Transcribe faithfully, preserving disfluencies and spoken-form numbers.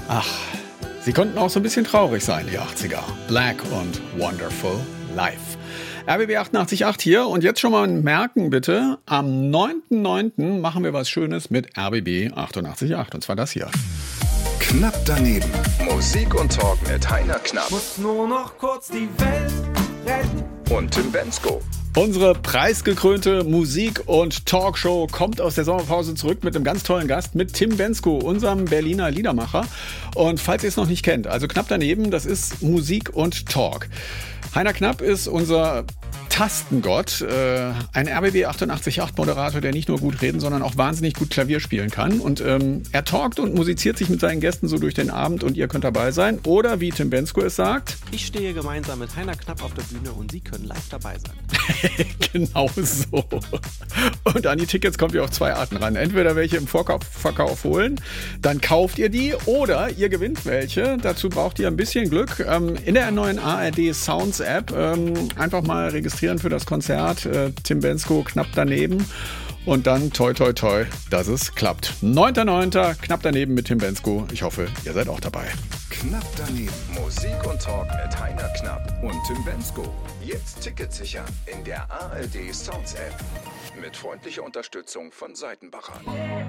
Ach, sie konnten auch so ein bisschen traurig sein, die achtziger. Black und Wonderful Life. R B B achtundachtzig Komma acht hier und jetzt schon mal merken bitte, am neunten neunten machen wir was Schönes mit R B B achtundachtzig Komma acht und zwar das hier. Knapp daneben. Musik und Talk mit Heiner Knapp. Muss nur noch kurz die Welt retten. Und Tim Bendzko. Unsere preisgekrönte Musik- und Talkshow kommt aus der Sommerpause zurück mit einem ganz tollen Gast, mit Tim Bendzko, unserem Berliner Liedermacher. Und falls ihr es noch nicht kennt, also Knapp daneben, das ist Musik und Talk. Heiner Knapp ist unser Tastengott, äh, ein R B B achtundachtzig Komma acht Moderator, der nicht nur gut reden, sondern auch wahnsinnig gut Klavier spielen kann. Und ähm, er talkt und musiziert sich mit seinen Gästen so durch den Abend und ihr könnt dabei sein. Oder wie Tim Bendzko es sagt. Ich stehe gemeinsam mit Heiner Knapp auf der Bühne und Sie können live dabei sein. Genau so. Und an die Tickets kommt ihr auf zwei Arten ran. Entweder welche im Vorkauf, Verkauf holen, dann kauft ihr die oder ihr gewinnt welche. Dazu braucht ihr ein bisschen Glück. Ähm, in der neuen A R D Sounds App ähm, einfach mal registrieren für das Konzert. Äh, Tim Bendzko knapp daneben. Und dann toi toi toi, dass es klappt. neunter neunter knapp daneben mit Tim Bendzko. Ich hoffe, ihr seid auch dabei. Knapp daneben. Musik und Talk mit Heiner Knapp und Tim Bendzko. Jetzt Ticket sichern in der A R D Sounds App. Mit freundlicher Unterstützung von Seitenbacher.